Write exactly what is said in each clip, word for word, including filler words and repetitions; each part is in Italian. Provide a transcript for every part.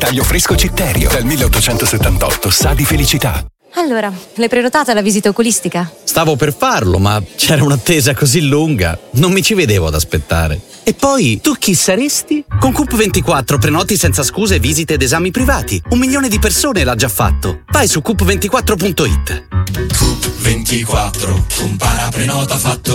Taglio fresco Citterio, dal milleottocentosettantotto, sa di felicità. Allora, l'hai prenotata la visita oculistica? Stavo per farlo, ma c'era un'attesa così lunga, non mi ci vedevo ad aspettare. E poi, tu chi saresti? Con Coop ventiquattro prenoti senza scuse visite ed esami privati. Un milione di persone l'ha già fatto. Vai su coop ventiquattro punto it. Coop ventiquattro, compara prenota fatto.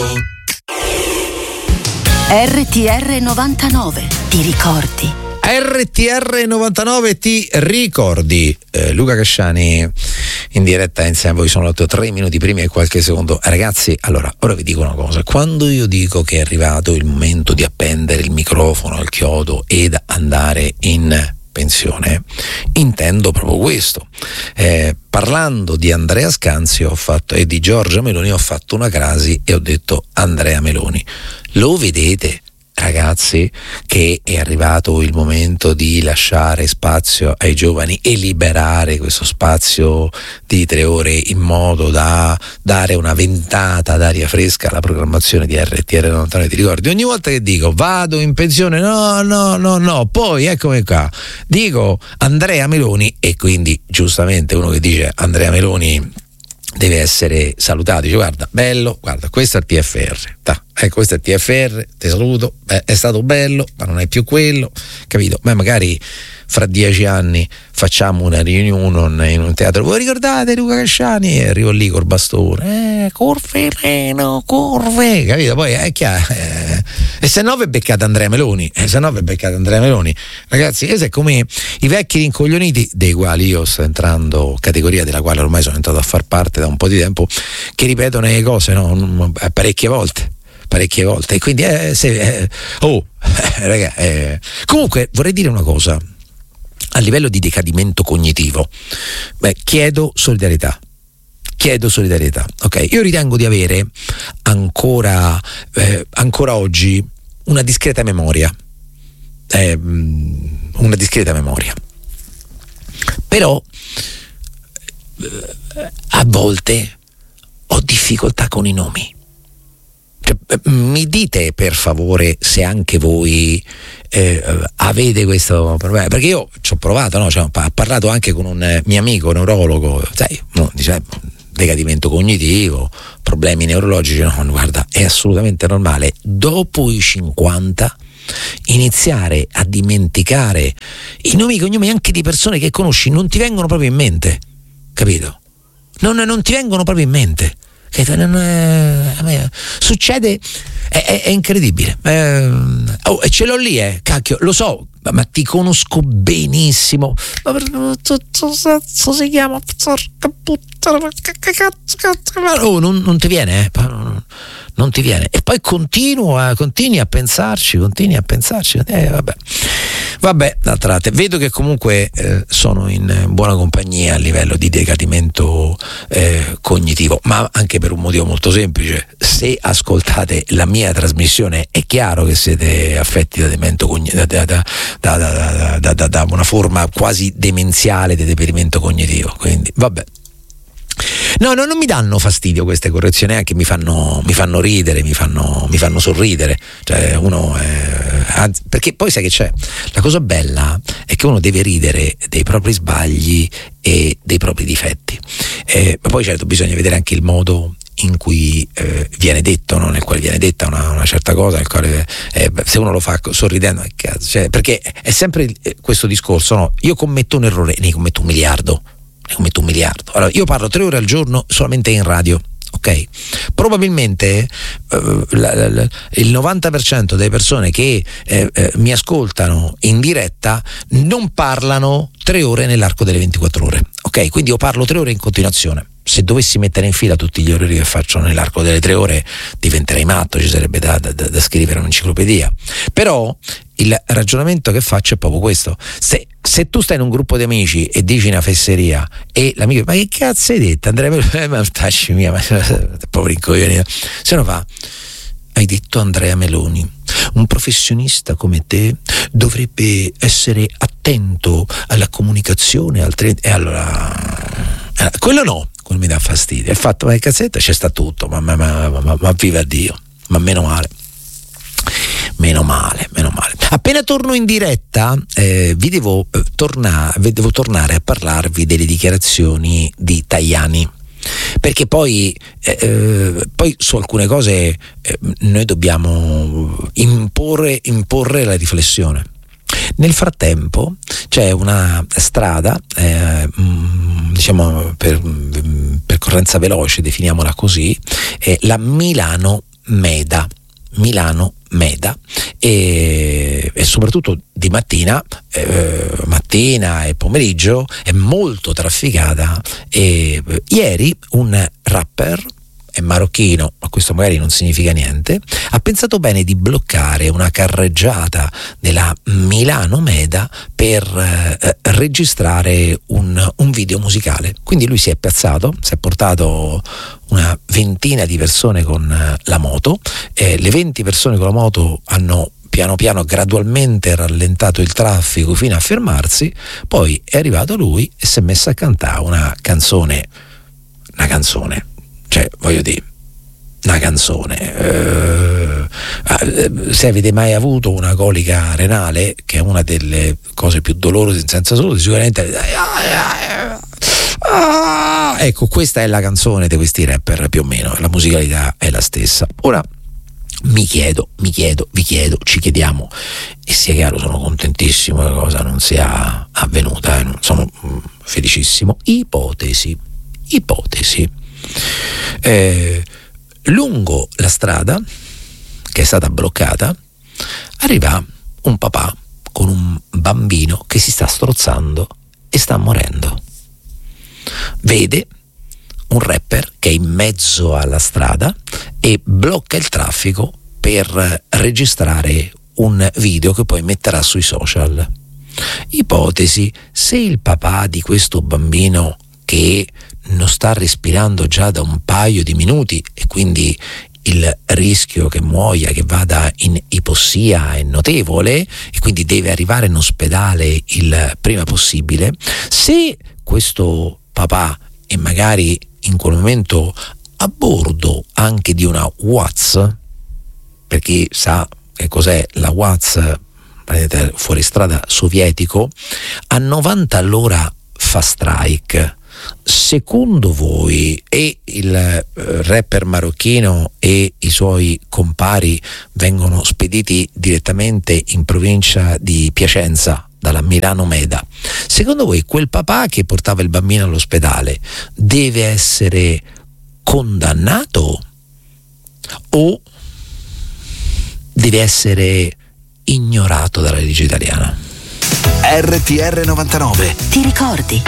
R T R novantanove, ti ricordi? R T R novantanove ti ricordi. eh, Luca Casciani in diretta insieme a voi. Sono tre minuti prima e qualche secondo. Ragazzi, allora, ora vi dico una cosa: quando io dico che è arrivato il momento di appendere il microfono al chiodo ed andare in pensione, intendo proprio questo. Eh, parlando di Andrea Scanzi ho fatto, e di Giorgia Meloni, ho fatto una crasi e ho detto Andrea Meloni. Lo vedete, ragazzi, che è arrivato il momento di lasciare spazio ai giovani e liberare questo spazio di tre ore in modo da dare una ventata d'aria fresca alla programmazione di R T R novantanove. Ti ricordi? Ogni volta che dico vado in pensione, no, no, no, no, poi eccomi qua, dico Andrea Meloni, e quindi giustamente uno che dice Andrea Meloni deve essere salutato, dice guarda, bello, guarda, questo è il T F R, ta, ecco, questo è il T F R, ti saluto, beh, è stato bello, ma non è più quello, capito? Ma magari fra dieci anni facciamo una riunione in un teatro, voi ricordate Luca Casciani? E arrivo lì col bastone, eh, curve Leno, curve, capito? Poi è chiaro, eh, e se no vi beccate Andrea Meloni, e se no vi beccate Andrea Meloni, ragazzi. Questo è come i vecchi rincoglioniti, dei quali io sto entrando, categoria della quale ormai sono entrato a far parte da un po' di tempo, che ripetono le cose, no? parecchie volte parecchie volte e quindi eh, se, eh, oh eh, raga, eh. Comunque vorrei dire una cosa a livello di decadimento cognitivo. Beh, chiedo solidarietà chiedo solidarietà ok, io ritengo di avere ancora eh, ancora oggi una discreta memoria eh, una discreta memoria però eh, a volte ho difficoltà con i nomi. Mi dite per favore se anche voi eh, avete questo problema, perché io ci ho provato, no? Cioè, ho parlato anche con un mio amico neurologo, sai, no, dice decadimento cognitivo, problemi neurologici, no, guarda, è assolutamente normale dopo i cinquanta iniziare a dimenticare i nomi e i cognomi anche di persone che conosci, non ti vengono proprio in mente, capito? Non, non ti vengono proprio in mente. Succede, è, è, è incredibile. Eh, oh, e ce l'ho lì, eh, cacchio, lo so, ma ti conosco benissimo. Ma perché tutto senso si chiama? Oh, non, non ti viene, eh? Non ti viene. E poi continuo a, continui a pensarci, continui a pensarci. Eh, vabbè. Vabbè, d'altra parte, vedo che comunque eh, sono in buona compagnia a livello di decadimento eh, cognitivo, ma anche per un motivo molto semplice: se ascoltate la mia trasmissione è chiaro che siete affetti da demento cognitivo, da, da, da, da, da, da, da una forma quasi demenziale di deperimento cognitivo, quindi vabbè. No, no, non mi danno fastidio queste correzioni, anche mi fanno, mi fanno ridere, mi fanno, mi fanno sorridere. Cioè, uno eh, anzi, perché poi sai che c'è? La cosa bella è che uno deve ridere dei propri sbagli e dei propri difetti. Eh, ma poi certo bisogna vedere anche il modo in cui eh, viene detto, no? Nel quale viene detta una, una certa cosa, nel quale eh, se uno lo fa sorridendo, cazzo, cioè, perché è sempre eh, questo discorso, no? Io commetto un errore, ne commetto un miliardo. Ne commetto un miliardo. Allora, io parlo tre ore al giorno solamente in radio, ok? Probabilmente eh, la, la, la, il novanta per cento delle persone che eh, eh, mi ascoltano in diretta non parlano tre ore nell'arco delle ventiquattro ore, ok? Quindi io parlo tre ore in continuazione. Se dovessi mettere in fila tutti gli orari che faccio nell'arco delle tre ore diventerei matto, ci sarebbe da, da, da scrivere un'enciclopedia. Però il ragionamento che faccio è proprio questo: se, se tu stai in un gruppo di amici e dici una fesseria e l'amico, ma che cazzo hai detto Andrea? Eh, ma tacci mia, ma poveri incoglioni. Se no fa, hai detto Andrea Meloni, un professionista come te dovrebbe essere attento alla comunicazione, al tre... e allora eh, quello no, quello mi dà fastidio. Il fatto, ma che cazzetta, c'è sta tutto, ma, ma, ma, ma, ma viva Dio, ma meno male. meno male, meno male. Appena torno in diretta eh, vi devo, eh, torna, devo tornare a parlarvi delle dichiarazioni di Tajani, perché poi, eh, poi su alcune cose eh, noi dobbiamo imporre, imporre la riflessione. Nel frattempo c'è una strada, eh, diciamo per percorrenza veloce, definiamola così, eh, la Milano-Meda. Milano-Meda e, e soprattutto di mattina, eh, mattina e pomeriggio è molto trafficata. E ieri un rapper, è marocchino, ma questo magari non significa niente, ha pensato bene di bloccare una carreggiata della Milano-Meda per eh, registrare un, un video musicale. Quindi lui si è piazzato, si è portato una ventina di persone con eh, la moto, eh, le venti persone con la moto hanno piano piano gradualmente rallentato il traffico fino a fermarsi, poi è arrivato lui e si è messo a cantare una canzone, una canzone cioè voglio dire una canzone eh, se avete mai avuto una colica renale, che è una delle cose più dolorose senza solo, sicuramente ah, ecco, questa è la canzone di questi rapper, più o meno la musicalità è la stessa. Ora mi chiedo, mi chiedo, vi chiedo, ci chiediamo, e sia chiaro, sono contentissimo che la cosa non sia avvenuta, eh, sono felicissimo. Ipotesi, ipotesi Eh, lungo la strada che è stata bloccata arriva un papà con un bambino che si sta strozzando e sta morendo. Vede un rapper che è in mezzo alla strada e blocca il traffico per registrare un video che poi metterà sui social. Ipotesi: se il papà di questo bambino, che non sta respirando già da un paio di minuti e quindi il rischio che muoia, che vada in ipossia è notevole e quindi deve arrivare in ospedale il prima possibile, se questo papà è magari in quel momento a bordo anche di una Watts, perché sa che cos'è la Watts, fuoristrada sovietico, a novanta all'ora fa strike, secondo voi, e il eh, rapper marocchino e i suoi compari vengono spediti direttamente in provincia di Piacenza dalla Milano-Meda, secondo voi quel papà che portava il bambino all'ospedale deve essere condannato o deve essere ignorato dalla legge italiana? R T R novantanove. Ti ricordi?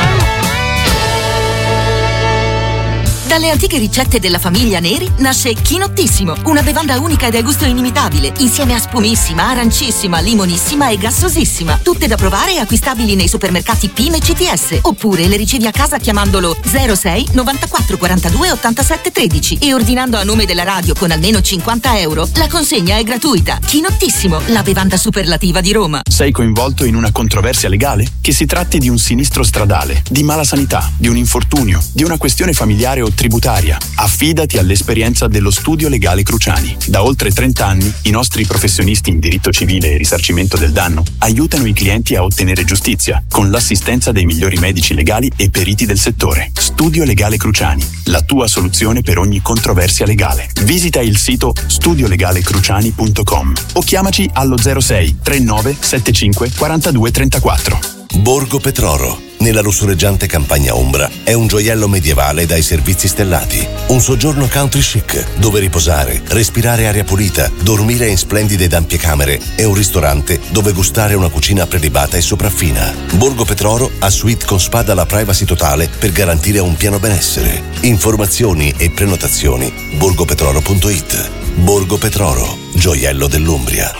Dalle antiche ricette della famiglia Neri nasce Chinottissimo, una bevanda unica e dal gusto inimitabile, insieme a spumissima, arancissima, limonissima e gassosissima. Tutte da provare e acquistabili nei supermercati P I M e C T S, oppure le ricevi a casa chiamandolo zero sei novantaquattro quarantadue ottantasette tredici e ordinando a nome della radio con almeno cinquanta euro. La consegna è gratuita. Chinottissimo, la bevanda superlativa di Roma. Sei coinvolto in una controversia legale? Che si tratti di un sinistro stradale, di mala sanità, di un infortunio, di una questione familiare o tributaria, affidati all'esperienza dello Studio Legale Cruciani. Da oltre trenta anni i nostri professionisti in diritto civile e risarcimento del danno aiutano i clienti a ottenere giustizia con l'assistenza dei migliori medici legali e periti del settore. Studio Legale Cruciani, la tua soluzione per ogni controversia legale. Visita il sito studio legale cruciani punto com o chiamaci allo zero sei trentanove settantacinque quarantadue trentaquattro. Borgo Petroro, nella lussureggiante campagna ombra, è un gioiello medievale dai servizi stellati. Un soggiorno country chic, dove riposare, respirare aria pulita, dormire in splendide ed ampie camere e un ristorante dove gustare una cucina prelibata e sopraffina. Borgo Petroro ha suite con spa dalla privacy totale per garantire un pieno benessere. Informazioni e prenotazioni borgopetroro punto it. Borgo Petroro, gioiello dell'Umbria.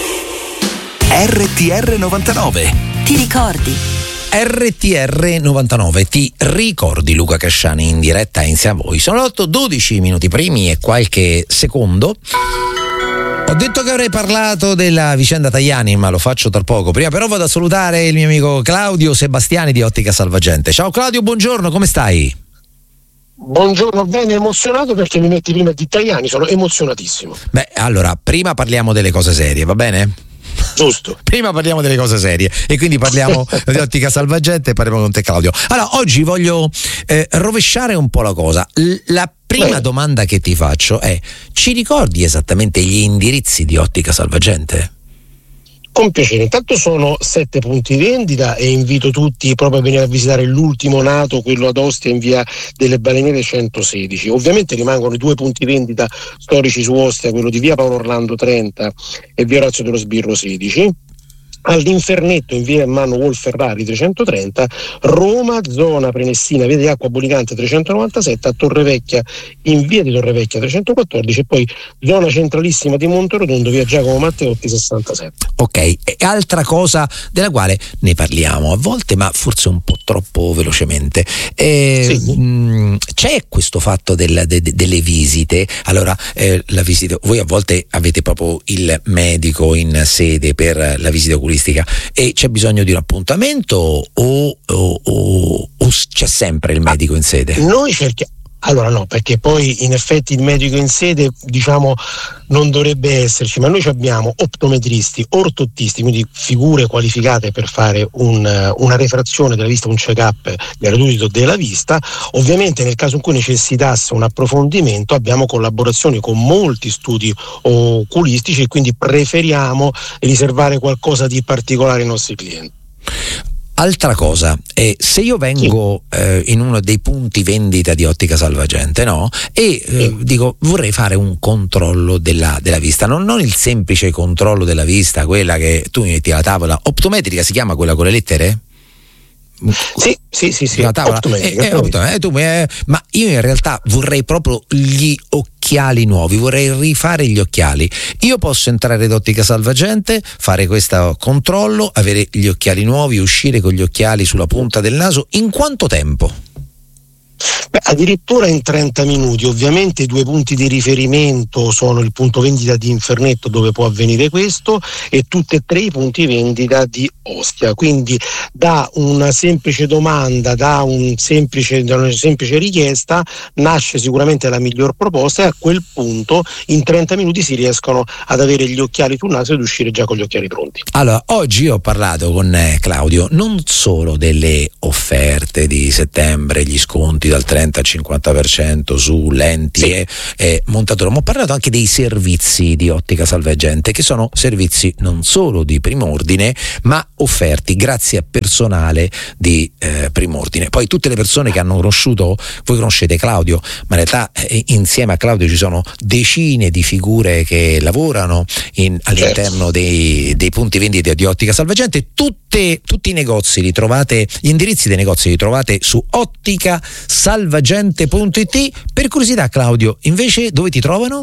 R T R novantanove. Ti ricordi? R T R novantanove, ti ricordi? Luca Casciani in diretta insieme a voi. Sono otto dodici minuti primi e qualche secondo. Ho detto che avrei parlato della vicenda Tajani, ma lo faccio tra poco. Prima però vado a salutare il mio amico Claudio Sebastiani di Ottica Salvagente. Ciao Claudio, buongiorno, come stai? Buongiorno, bene emozionato perché mi metti prima di italiani, sono emozionatissimo. Beh, allora, prima parliamo delle cose serie, va bene? Giusto. Prima parliamo delle cose serie e quindi parliamo di Ottica Salvagente e parliamo con te, Claudio. Allora, oggi voglio eh, rovesciare un po' la cosa. L- la prima Beh. domanda che ti faccio è: ci ricordi esattamente gli indirizzi di Ottica Salvagente? Con piacere, intanto sono sette punti vendita e invito tutti proprio a venire a visitare l'ultimo nato, quello ad Ostia in via delle Baleniere centosedici. Ovviamente rimangono i due punti vendita storici su Ostia, quello di via Paolo Orlando trenta e via Orazio dello Sbirro sedici. All'Infernetto in via Ermanno Wolferrari trecentotrenta, Roma, zona Prenestina, via di Acqua Bolicante trecentonovantasette, a Torrevecchia in via di Torrevecchia trecentoquattordici e poi zona centralissima di Monterotondo, via Giacomo Matteotti sessantasette. Ok, e altra cosa della quale ne parliamo a volte, ma forse un po' troppo velocemente. Eh, sì. mh, c'è questo fatto del, de, de, delle visite. Allora, eh, la visita, voi a volte avete proprio il medico in sede per la visita oculistica e c'è bisogno di un appuntamento o, o, o, o c'è sempre il medico in sede? Noi cerchiamo. Allora no, perché poi in effetti il medico in sede diciamo non dovrebbe esserci, ma noi abbiamo optometristi, ortottisti, quindi figure qualificate per fare un, una refrazione della vista, un check-up gratuito della vista. Ovviamente nel caso in cui necessitasse un approfondimento abbiamo collaborazioni con molti studi oculistici e quindi preferiamo riservare qualcosa di particolare ai nostri clienti. Altra cosa, eh, se io vengo sì. eh, in uno dei punti vendita di Ottica Salvagente, no? E eh, sì. dico vorrei fare un controllo della, della vista, non, non il semplice controllo della vista, quella che tu mi metti alla tavola, optometrica si chiama quella con le lettere? Sì, sì, sì, sì. Optometrica, eh, eh, optometrica, eh, tu, eh, ma io in realtà vorrei proprio gli occhiali nuovi, vorrei rifare gli occhiali. Io posso entrare ad Ottica Salvagente, fare questo controllo, avere gli occhiali nuovi, uscire con gli occhiali sulla punta del naso in quanto tempo? Beh, addirittura in trenta minuti. Ovviamente i due punti di riferimento sono il punto vendita di Infernetto dove può avvenire questo e tutti e tre i punti vendita di Ostia, quindi da una semplice domanda, da, un semplice, da una semplice richiesta nasce sicuramente la miglior proposta e a quel punto in trenta minuti si riescono ad avere gli occhiali sul naso ed uscire già con gli occhiali pronti. Allora, oggi ho parlato con Claudio non solo delle offerte di settembre, gli sconti dal trenta al cinquanta per cento su lenti sì. e, e montatura, ma ho parlato anche dei servizi di Ottica Salvagente, che sono servizi non solo di prim'ordine ma offerti grazie a personale di eh, prim'ordine. Poi tutte le persone che hanno conosciuto, voi conoscete Claudio, ma in realtà eh, insieme a Claudio ci sono decine di figure che lavorano in, all'interno certo. dei, dei punti vendita di Ottica Salvagente. Tutte, tutti i negozi li trovate, gli indirizzi dei negozi li trovate su ottica salvagente punto it. Per curiosità, Claudio, invece dove ti trovano?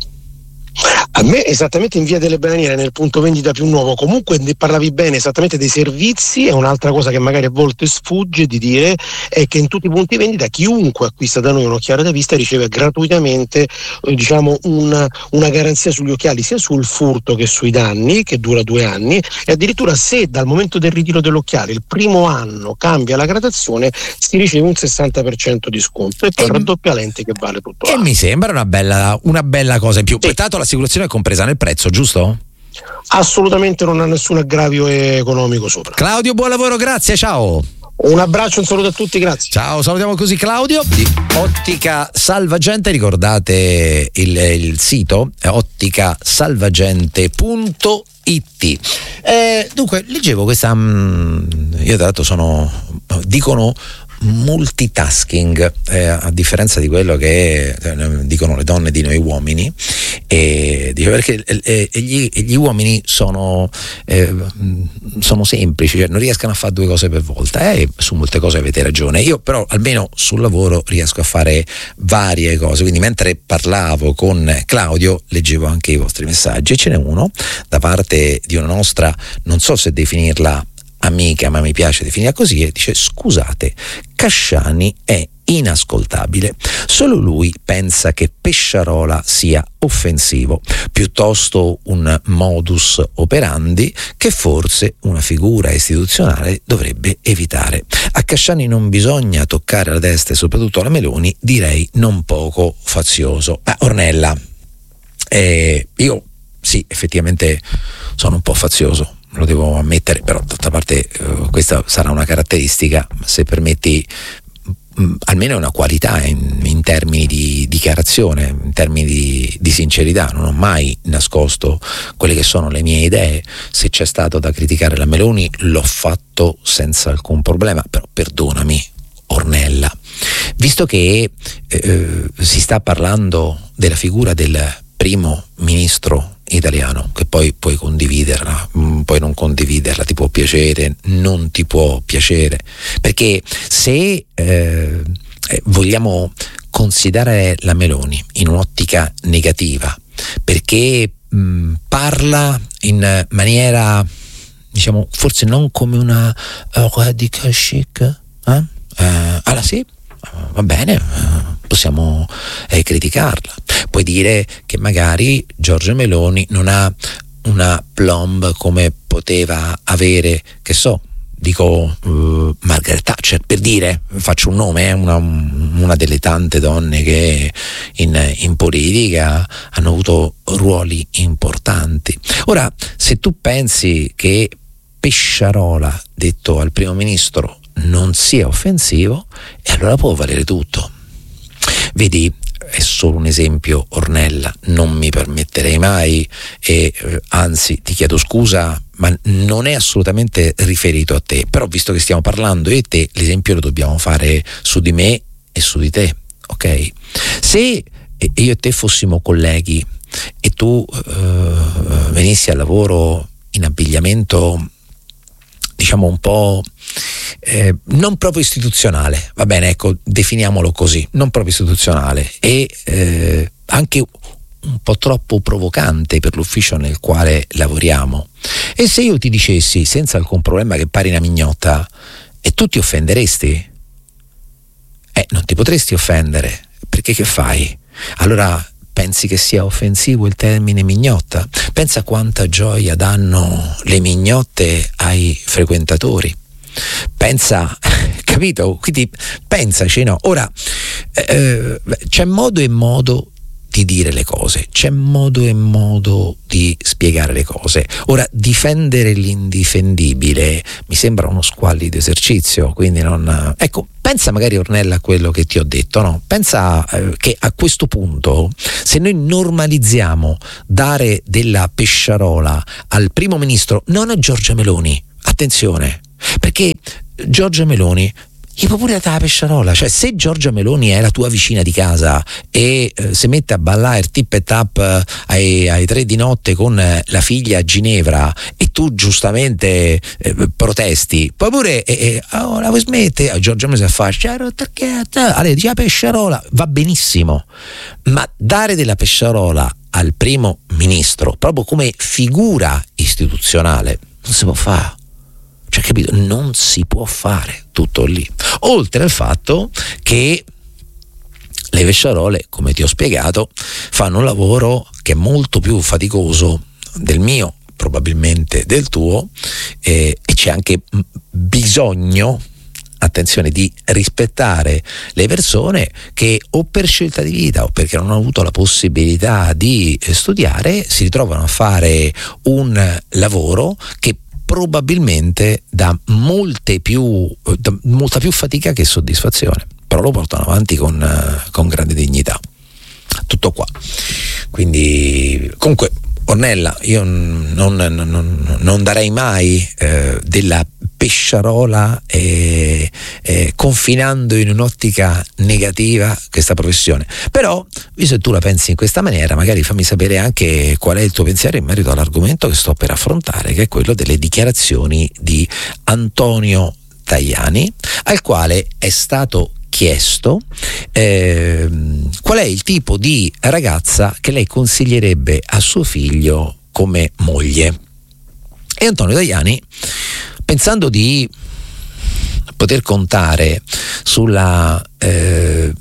A me esattamente in via delle Baleniere, nel punto vendita più nuovo. Comunque ne parlavi bene esattamente dei servizi, e un'altra cosa che magari a volte sfugge di dire è che in tutti i punti vendita chiunque acquista da noi un occhiale da vista riceve gratuitamente eh, diciamo una, una garanzia sugli occhiali, sia sul furto che sui danni, che dura due anni, e addirittura se dal momento del ritiro dell'occhiale il primo anno cambia la gradazione si riceve un sessanta per cento di sconto e poi e raddoppia lente che vale tutto e l'anno. Mi sembra una bella, una bella cosa in più. Sì. Pertanto l'assicurazione è compresa nel prezzo, giusto? Assolutamente, non ha nessun aggravio economico sopra. Claudio, buon lavoro, grazie, ciao. Un abbraccio, un saluto a tutti, grazie. Ciao, salutiamo così Claudio di Ottica Salvagente. Ricordate il, il sito ottica salvagente punto it. Eh, dunque, leggevo questa mh, io tra l'altro sono dicono multitasking, eh, a differenza di quello che eh, dicono le donne di noi uomini, e dice perché eh, gli, gli uomini sono eh, sono semplici, cioè non riescono a fare due cose per volta, e eh, su molte cose avete ragione. Io però almeno sul lavoro riesco a fare varie cose, quindi mentre parlavo con Claudio leggevo anche i vostri messaggi, e ce n'è uno da parte di una nostra, non so se definirla amica, ma mi piace definirla così, e dice: scusate, Casciani è inascoltabile, solo lui pensa che Pesciarola sia offensivo, piuttosto un modus operandi che forse una figura istituzionale dovrebbe evitare. A Casciani non bisogna toccare la testa e soprattutto la Meloni, direi non poco fazioso. Ah, Ornella, eh, io sì, effettivamente sono un po' fazioso, lo devo ammettere, però d'altra parte eh, questa sarà una caratteristica, se permetti, mh, almeno è una qualità in, in termini di dichiarazione, in termini di, di sincerità. Non ho mai nascosto quelle che sono le mie idee. Se c'è stato da criticare la Meloni l'ho fatto senza alcun problema, però perdonami Ornella, visto che eh, si sta parlando della figura del primo ministro italiano, che poi puoi condividerla, puoi non condividerla, ti può piacere, non ti può piacere, perché se eh, vogliamo considerare la Meloni in un'ottica negativa, perché mh, parla in maniera, diciamo, forse non come una uh, radical chic, eh? Uh, allora sì, va bene, uh, possiamo eh, criticarla. Puoi dire che magari Giorgia Meloni non ha una plomb come poteva avere, che so, dico uh, Margaret Thatcher, per dire, faccio un nome, eh, una, una delle tante donne che in, in politica hanno avuto ruoli importanti. Ora, se tu pensi che Pesciarola, detto al primo ministro, non sia offensivo, e allora può valere tutto. Vedi, è solo un esempio, Ornella, non mi permetterei mai, e eh, anzi ti chiedo scusa, ma non è assolutamente riferito a te, però visto che stiamo parlando io e te, l'esempio lo dobbiamo fare su di me e su di te, ok? Se io e te fossimo colleghi e tu eh, venissi al lavoro in abbigliamento, diciamo un po' eh, non proprio istituzionale, va bene, ecco, definiamolo così, non proprio istituzionale, e eh, anche un po' troppo provocante per l'ufficio nel quale lavoriamo, e se io ti dicessi senza alcun problema che pari una mignotta, e tu ti offenderesti? Eh, non ti potresti offendere, perché che fai? Allora pensi che sia offensivo il termine mignotta? Pensa quanta gioia danno le mignotte ai frequentatori. Pensa, capito? Quindi pensaci, no? Ora, eh, c'è modo e modo di dire le cose, c'è modo e modo di spiegare le cose. Ora, difendere l'indifendibile mi sembra uno squallido esercizio, quindi non... Ecco, pensa magari, Ornella, a quello che ti ho detto, no? Pensa eh, che a questo punto, se noi normalizziamo dare della Pesciarola al primo ministro, non a Giorgia Meloni, attenzione, perché Giorgia Meloni gli può pure dare la Pesciarola, cioè se Giorgia Meloni è la tua vicina di casa e eh, si mette a ballare tip e tap eh, ai, ai tre di notte con eh, la figlia a Ginevra e tu giustamente eh, protesti, poi pure eh, eh, oh, la vuoi smettere? Giorgia Meloni si fa allora dice la Pesciarola, va benissimo, ma dare della Pesciarola al primo ministro proprio come figura istituzionale non si può fare. Cioè, capito? Non si può fare tutto lì. Oltre al fatto che le Pesciarole, come ti ho spiegato, fanno un lavoro che è molto più faticoso del mio, probabilmente del tuo, eh, e c'è anche bisogno, attenzione, di rispettare le persone che o per scelta di vita o perché non hanno avuto la possibilità di studiare si ritrovano a fare un lavoro che probabilmente dà molte più, dà molta più fatica che soddisfazione, però lo portano avanti con, uh, con grande dignità. Tutto qua. Quindi, comunque, Ornella, io non, non, non darei mai eh, della Pesciarola eh, eh, confinando in un'ottica negativa questa professione. Però, visto che tu la pensi in questa maniera, magari fammi sapere anche qual è il tuo pensiero in merito all'argomento che sto per affrontare, che è quello delle dichiarazioni di Antonio Tajani, al quale è stato chiesto eh, qual è il tipo di ragazza che lei consiglierebbe a suo figlio come moglie. E Antonio Tajani, pensando di poter contare sulla eh,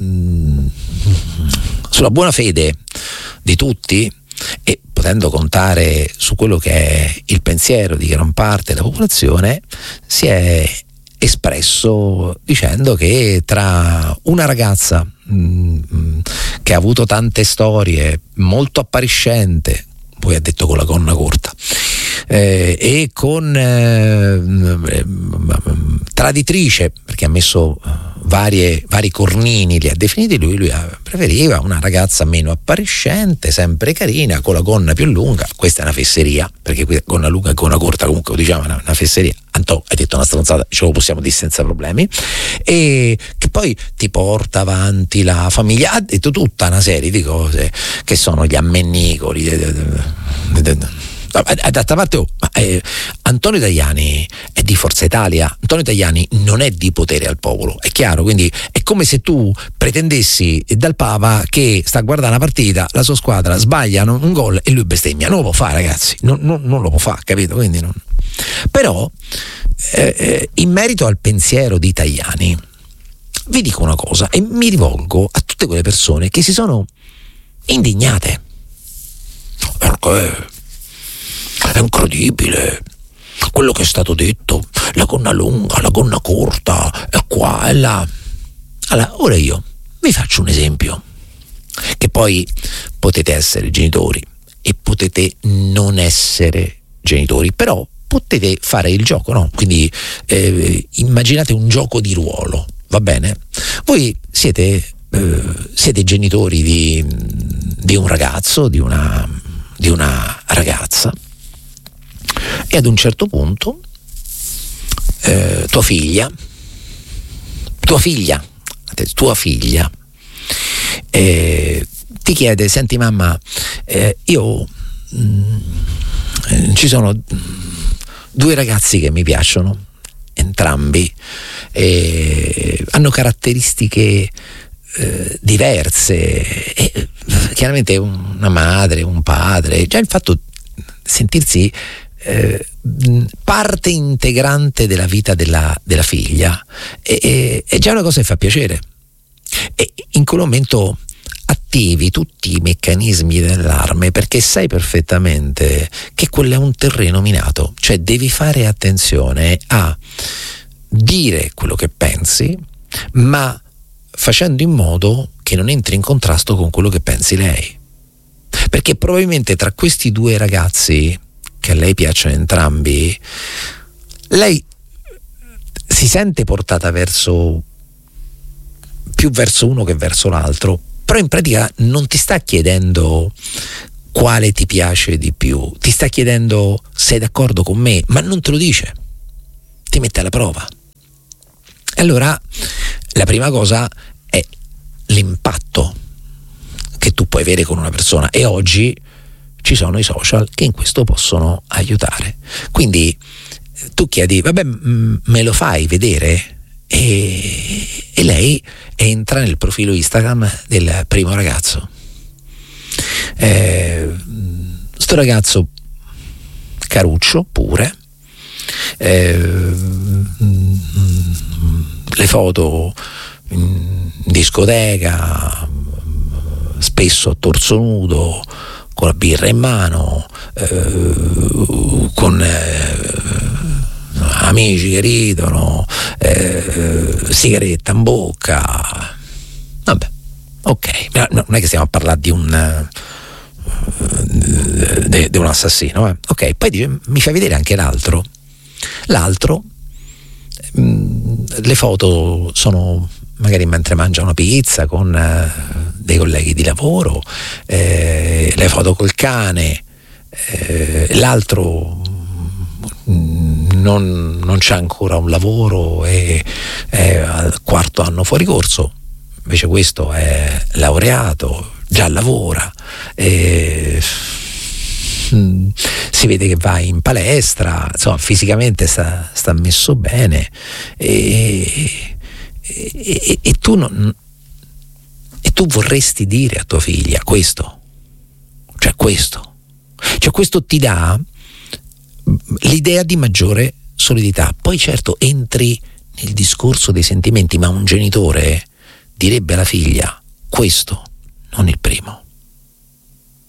sulla buona fede di tutti e potendo contare su quello che è il pensiero di gran parte della popolazione, si è espresso dicendo che tra una ragazza mh, che ha avuto tante storie, molto appariscente, poi ha detto con la gonna corta, eh, e con eh, traditrice, perché ha messo varie, vari cornini, li ha definiti lui, lui preferiva una ragazza meno appariscente, sempre carina, con la gonna più lunga. Questa è una fesseria, perché qui gonna lunga e gonna corta comunque diciamo una, una fesseria. Antò, hai detto una stronzata, ce lo possiamo dire senza problemi, e che poi ti porta avanti la famiglia. Ha detto tutta una serie di cose che sono gli ammennicoli. D'altra parte, oh, ma, eh, Antonio Tajani è di Forza Italia. Antonio Tajani non è di Potere al Popolo, è chiaro. Quindi è come se tu pretendessi dal Papa che sta a guardare una partita, la sua squadra sbaglia un gol e lui bestemmia. Non lo può fare, ragazzi, non, non, non lo può fare, capito? Quindi non. Però eh, in merito al pensiero di Tajani vi dico una cosa, e mi rivolgo a tutte quelle persone che si sono indignate perché è incredibile quello che è stato detto, la gonna lunga, la gonna corta, e qua e là. Allora, ora io vi faccio un esempio, che poi potete essere genitori e potete non essere genitori, però potete fare il gioco, no? Quindi eh, immaginate un gioco di ruolo, va bene? Voi siete, eh, siete genitori di, di un ragazzo, di una, di una ragazza, e ad un certo punto eh, tua figlia, tua figlia, tua figlia eh, ti chiede: senti mamma, eh, io mh, ci sono due ragazzi che mi piacciono, entrambi eh, hanno caratteristiche eh, diverse, e chiaramente una madre, un padre, già il fatto di sentirsi eh, parte integrante della vita della, della figlia è, è, è già una cosa che fa piacere, e in quel momento attivi tutti i meccanismi dell'allarme, perché sai perfettamente che quello è un terreno minato, cioè devi fare attenzione a dire quello che pensi, ma facendo in modo che non entri in contrasto con quello che pensi lei, perché probabilmente tra questi due ragazzi, che a lei piacciono entrambi, lei si sente portata verso più verso uno che verso l'altro, però in pratica non ti sta chiedendo quale ti piace di più, ti sta chiedendo: sei d'accordo con me? Ma non te lo dice, ti mette alla prova. E allora la prima cosa è l'impatto che tu puoi avere con una persona, e oggi ci sono i social che in questo possono aiutare. Quindi tu chiedi: vabbè, me lo fai vedere? E, e lei entra nel profilo Instagram del primo ragazzo. Eh, sto ragazzo caruccio pure, eh, le foto in discoteca, spesso a torso nudo, con la birra in mano, eh, con eh, amici che ridono, eh, sigaretta in bocca. Vabbè, ok, no, non è che stiamo a parlare di un di un assassino, eh. Ok, poi dice, mi fa vedere anche l'altro. L'altro, mh, le foto sono magari mentre mangia una pizza con eh, dei colleghi di lavoro, eh, le foto col cane, eh, l'altro non, non c'ha ancora un lavoro e è al quarto anno fuori corso, invece questo è laureato, già lavora, e, mh, si vede che va in palestra, insomma fisicamente sta, sta messo bene, e, e, e tu non, e tu vorresti dire a tua figlia questo, cioè questo, cioè questo ti dà l'idea di maggiore solidità. Poi certo entri nel discorso dei sentimenti, ma un genitore direbbe alla figlia questo, non il primo.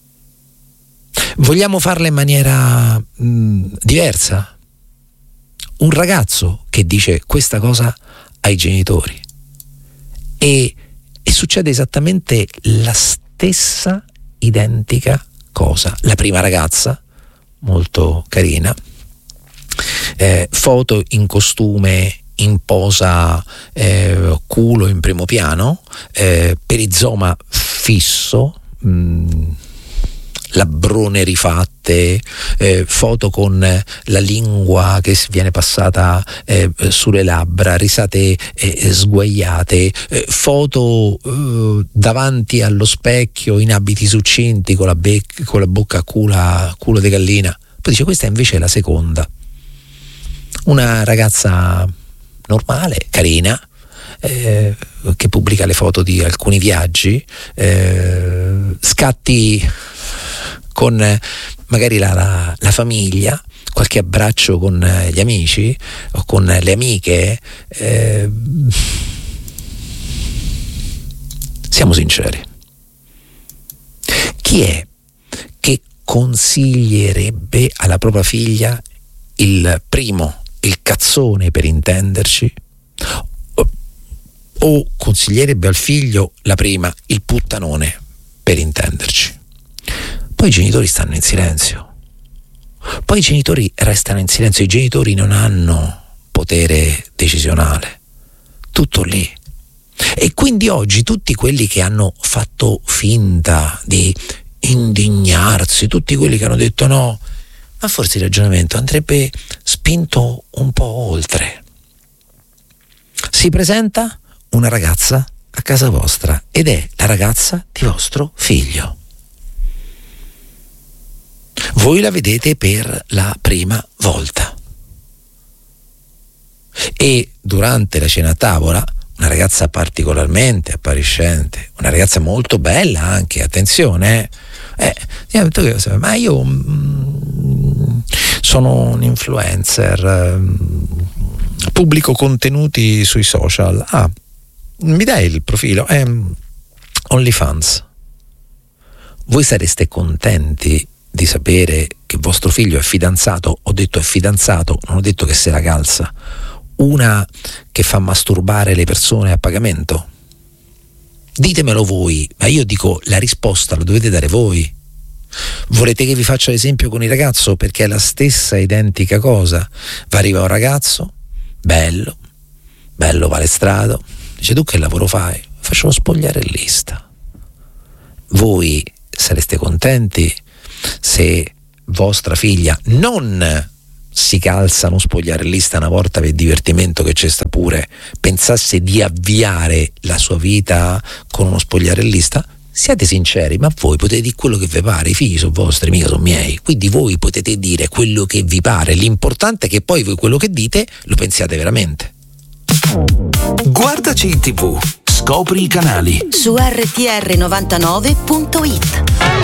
Vogliamo farla in maniera mh, diversa? un ragazzo che dice questa cosa ai genitori e, e succede esattamente la stessa identica cosa. La prima ragazza, molto carina, eh, foto in costume, in posa, eh, culo in primo piano, eh, perizoma fisso, mh, labbrone rifatte, eh, foto con la lingua che viene passata eh, sulle labbra, risate eh, sguaiate, eh, foto eh, davanti allo specchio in abiti succinti con la, bec- con la bocca a culo, culo di gallina. Poi dice questa invece è la seconda, una ragazza normale, carina, eh, che pubblica le foto di alcuni viaggi, eh, scatti con eh, magari la, la, la famiglia, qualche abbraccio con eh, gli amici o con le amiche. Eh, siamo sinceri, chi è che consiglierebbe alla propria figlia il primo, il cazzone per intenderci, o, o consiglierebbe al figlio la prima, il puttanone per intenderci? Poi i genitori stanno in silenzio, poi i genitori restano in silenzio, i genitori non hanno potere decisionale, tutto lì. E quindi oggi tutti quelli che hanno fatto finta di indignarsi, tutti quelli che hanno detto no, ma forse il ragionamento andrebbe spinto un po' oltre. Si presenta una ragazza a casa vostra ed è la ragazza di vostro figlio. Voi la vedete per la prima volta e durante la cena a tavola una ragazza particolarmente appariscente, una ragazza molto bella anche, attenzione, eh, eh ma io mm, sono un influencer, mm, pubblico contenuti sui social. Ah, mi dai il profilo? Eh, OnlyFans. Voi sareste contenti di sapere che vostro figlio è fidanzato? Ho detto è fidanzato, non ho detto che se la calza. Una che fa masturbare le persone a pagamento? Ditemelo voi, ma io dico la risposta la dovete dare voi. Volete che vi faccia l'esempio con il ragazzo? Perché è la stessa identica cosa. Va arriva un ragazzo bello, bello palestrato, dice tu che lavoro fai? Faccio lo spogliarellista. Voi sareste contenti se vostra figlia non si calza uno spogliarellista una volta per divertimento, che c'è sta pure, pensasse di avviare la sua vita con uno spogliarellista? Siate sinceri, ma voi potete dire quello che vi pare, i figli sono vostri, mica sono miei, quindi voi potete dire quello che vi pare, l'importante è che poi voi quello che dite lo pensiate veramente. Guardaci in tv, scopri i canali su erre ti erre novantanove punto it.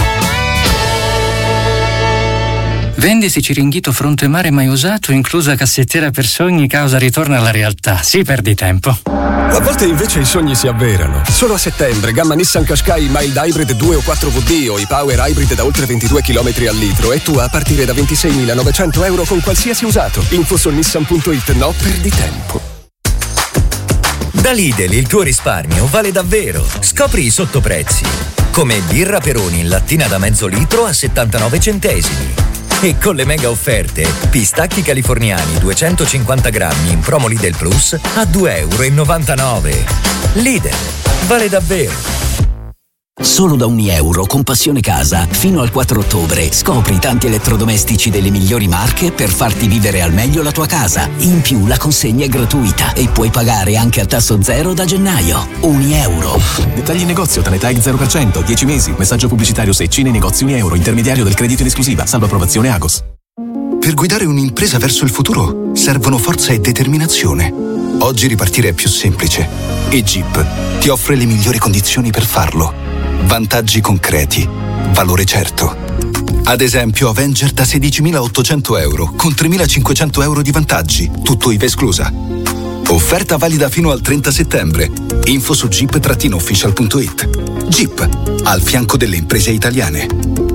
Vendisi Ciringhito fronte mare mai usato, inclusa cassettiera per sogni, causa ritorno alla realtà. Si perdi tempo. A volte invece i sogni si avverano. Solo a settembre, gamma Nissan Qashqai Mild Hybrid due o quattro V D o i Power Hybrid da oltre ventidue chilometri al litro e tu a partire da ventiseimilanovecento euro con qualsiasi usato. Info su nissan punto it, no perdi tempo. Da Lidl il tuo risparmio vale davvero. Scopri i sottoprezzi. Come birra Peroni in lattina da mezzo litro a settantanove centesimi. E con le mega offerte, pistacchi californiani duecentocinquanta grammi in promo Lidl Plus a due e novantanove euro. Lidl, vale davvero. Solo da un euro con Passione Casa, fino al quattro ottobre, scopri tanti elettrodomestici delle migliori marche per farti vivere al meglio la tua casa. In più la consegna è gratuita e puoi pagare anche a tasso zero da gennaio. Un euro. Dettagli in negozio, Tanetag zero per cento, dieci mesi, messaggio pubblicitario Secci nei negozi un euro, intermediario del credito in esclusiva, salvo approvazione Agos. Per guidare un'impresa verso il futuro servono forza e determinazione. Oggi ripartire è più semplice e Jeep ti offre le migliori condizioni per farlo. Vantaggi concreti, valore certo. Ad esempio Avenger da sedicimilaottocento euro con tremilacinquecento euro di vantaggi, tutto I V A esclusa. Offerta valida fino al trenta settembre. Info su jeep official punto it. Jeep, al fianco delle imprese italiane.